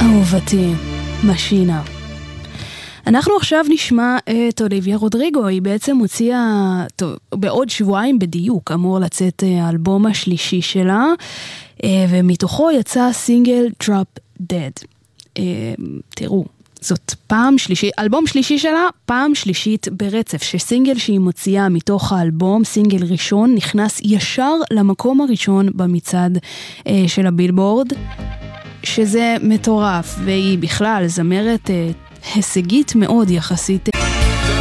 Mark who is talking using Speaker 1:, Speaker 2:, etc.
Speaker 1: אהובתי, משינה. אנחנו עכשיו נשמע את אוליביה רודריגו, היא בעצם הוציאה, בעוד שבועיים בדיוק, אמור לצאת האלבום השלישי שלה, ומתוכו יצא סינגל Drop Dead. תראו, זאת פעם שלישית, אלבום שלישי שלה, פעם שלישית ברצף, שסינגל שהיא מוציאה מתוך האלבום, סינגל ראשון, נכנס ישר למקום הראשון במצעד של הבילבורד, שזה מטורף, והיא בכלל זמרת הישגית מאוד יחסית.